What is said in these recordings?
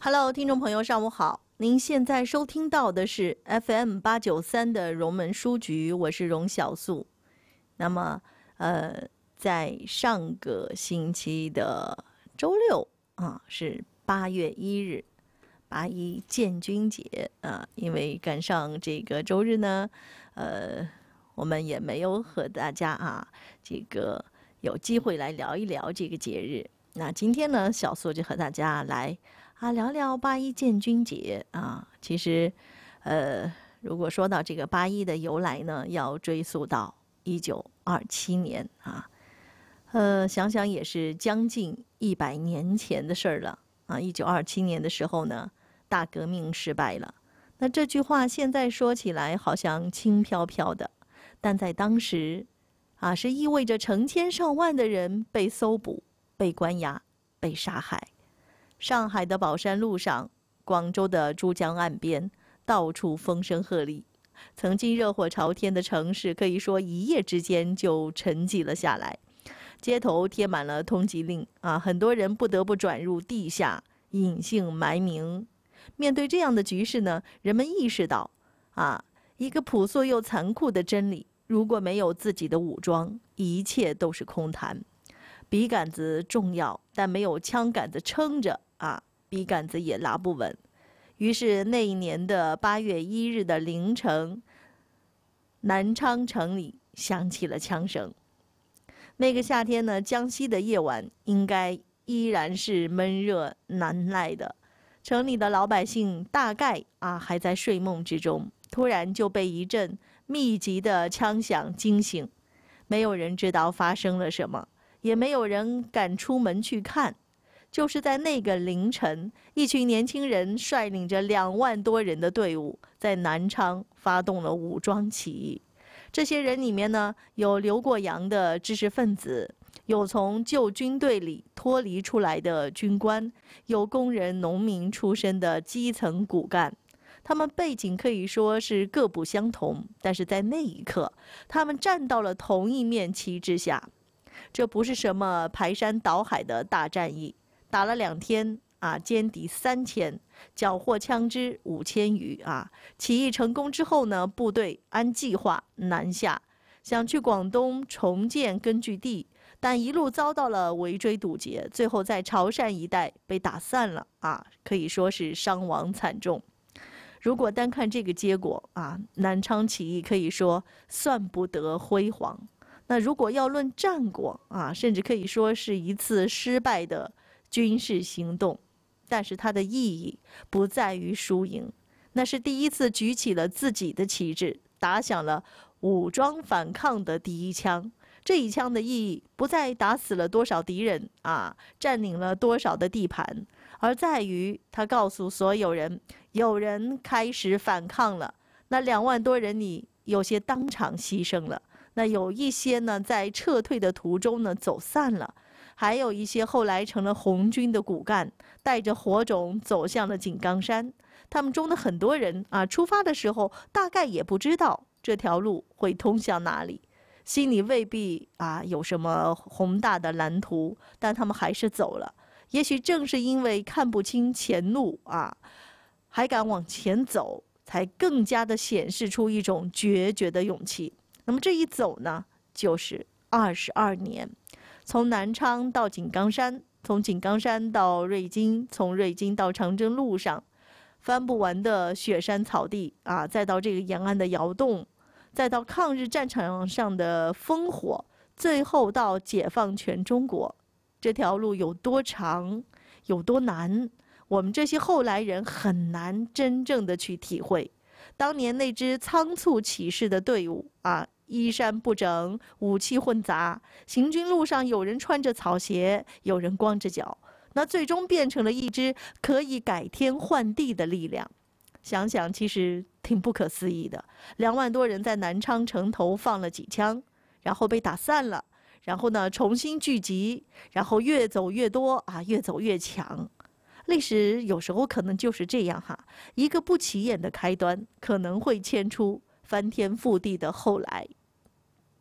Hello， 听众朋友，上午好！您现在收听到的是 FM893的荣门书局，我是荣小素。那么，在上个星期的周六啊，是8月1日，八一建军节啊。因为赶上这个周日呢，我们也没有和大家这个有机会来聊一聊这个节日。那今天呢，小素就和大家来聊聊8·1建军节啊。其实，如果说到这个8·1的由来呢，要追溯到1927年啊。想想也是将近100年前的事儿了啊。1927年的时候呢，大革命失败了。那这句话现在说起来好像轻飘飘的，但在当时是意味着成千上万的人被搜捕、被关押、被杀害。上海的宝山路上，广州的珠江岸边，到处风声鹤唳。曾经热火朝天的城市，可以说一夜之间就沉寂了下来。街头贴满了通缉令很多人不得不转入地下，隐姓埋名。面对这样的局势呢，人们意识到一个朴素又残酷的真理：如果没有自己的武装，一切都是空谈。笔杆子重要，但没有枪杆子撑着笔杆子也拉不稳。于是那一年的8月1日的凌晨，南昌城里响起了枪声。那个夏天呢，江西的夜晚应该依然是闷热难耐的。城里的老百姓大概还在睡梦之中，突然就被一阵密集的枪响惊醒。没有人知道发生了什么，也没有人敢出门去看。就是在那个凌晨，一群年轻人率领着2万多人的队伍，在南昌发动了武装起义。这些人里面呢，有留过洋的知识分子，有从旧军队里脱离出来的军官，有工人、农民出身的基层骨干。他们背景可以说是各不相同，但是在那一刻，他们站到了同一面旗之下。这不是什么排山倒海的大战役，打了2天歼敌3000，缴获枪支5000余起义成功之后呢，部队按计划南下，想去广东重建根据地，但一路遭到了围追堵截，最后在潮汕一带被打散了可以说是伤亡惨重。如果单看这个结果南昌起义可以说算不得辉煌。那如果要论战果甚至可以说是一次失败的军事行动。但是它的意义不在于输赢，那是第一次举起了自己的旗帜，打响了武装反抗的第一枪。这一枪的意义不在打死了多少敌人占领了多少的地盘，而在于他告诉所有人，有人开始反抗了。那2万多人里，有些当场牺牲了，那有一些呢，在撤退的途中呢走散了，还有一些后来成了红军的骨干，带着火种走向了井冈山。他们中的很多人出发的时候大概也不知道这条路会通向哪里，心里未必有什么宏大的蓝图，但他们还是走了。也许正是因为看不清前路还敢往前走，才更加的显示出一种决绝的勇气。那么这一走呢，就是22年。从南昌到井冈山，从井冈山到瑞金，从瑞金到长征路上，翻不完的雪山草地再到这个延安的窑洞，再到抗日战场上的烽火，最后到解放全中国。这条路有多长，有多难，我们这些后来人很难真正的去体会。当年那支仓促起事的队伍衣衫不整，武器混杂，行军路上有人穿着草鞋，有人光着脚，那最终变成了一支可以改天换地的力量。想想其实挺不可思议的，2万多人在南昌城头放了几枪，然后被打散了，然后呢重新聚集，然后越走越多越走越强。历史有时候可能就是这样一个不起眼的开端，可能会牵出翻天覆地的后来。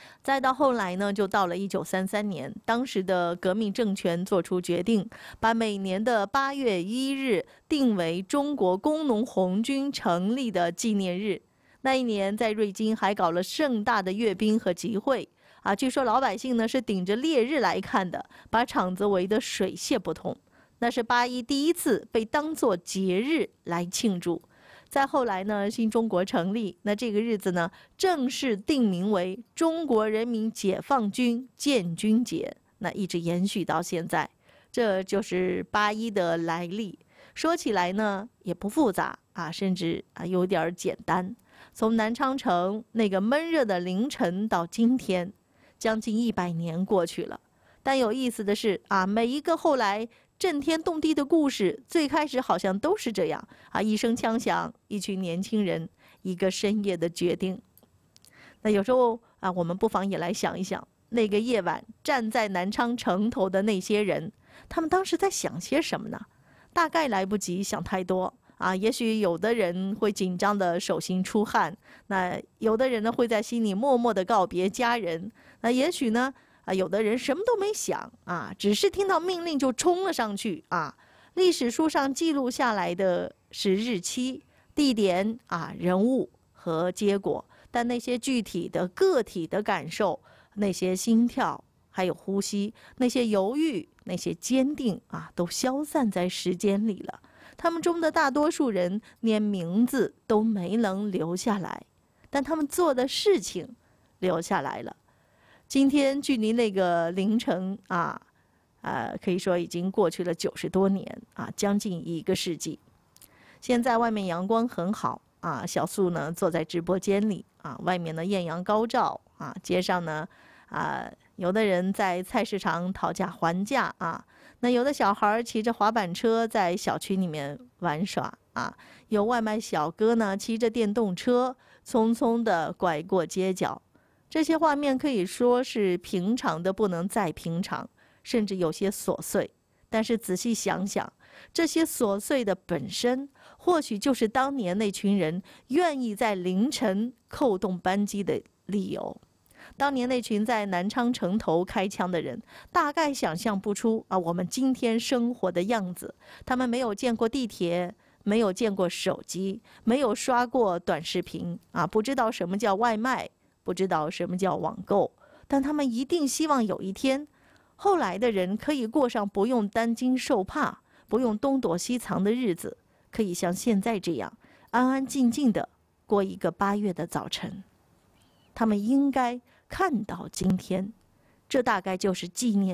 再到后来呢，就到了1933年，当时的革命政权做出决定，把每年的8月1日定为中国工农红军成立的纪念日。那一年在瑞金还搞了盛大的阅兵和集会啊，据说老百姓呢是顶着烈日来看的，把场子围得水泄不通。那是8·1第一次被当作节日来庆祝。再后来呢，新中国成立，那这个日子呢，正式定名为中国人民解放军建军节，那一直延续到现在。这就是8·1的来历。说起来呢，也不复杂啊，甚至有点简单。从南昌城那个闷热的凌晨到今天，将近100年过去了。但有意思的是啊，每一个后来震天动地的故事，最开始好像都是这样啊，一声枪响，一群年轻人，一个深夜的决定。那有时候啊，我们不妨也来想一想，那个夜晚站在南昌城头的那些人，他们当时在想些什么呢？大概来不及想太多啊，也许有的人会紧张的手心出汗，那有的人呢会在心里默默的告别家人，那也许呢有的人什么都没想啊，只是听到命令就冲了上去啊。历史书上记录下来的是日期、地点啊、人物和结果，但那些具体的个体的感受，那些心跳还有呼吸，那些犹豫，那些坚定啊，都消散在时间里了。他们中的大多数人连名字都没能留下来，但他们做的事情留下来了。今天距离那个凌晨可以说已经过去了90多年啊，将近1个世纪。现在外面阳光很好啊，小素呢坐在直播间里啊，外面呢艳阳高照啊，街上呢有的人在菜市场讨价还价啊，那有的小孩骑着滑板车在小区里面玩耍啊，有外卖小哥呢骑着电动车匆匆地拐过街角。这些画面可以说是平常的不能再平常，甚至有些琐碎。但是仔细想想，这些琐碎的本身，或许就是当年那群人愿意在凌晨扣动扳机的理由。当年那群在南昌城头开枪的人，大概想象不出我们今天生活的样子。他们没有见过地铁，没有见过手机，没有刷过短视频不知道什么叫外卖，不知道什么叫网购，但他们一定希望有一天，后来的人可以过上不用担惊受怕，不用东躲西藏的日子，可以像现在这样安安静静的过一个8月的早晨。他们应该看到今天，这大概就是纪念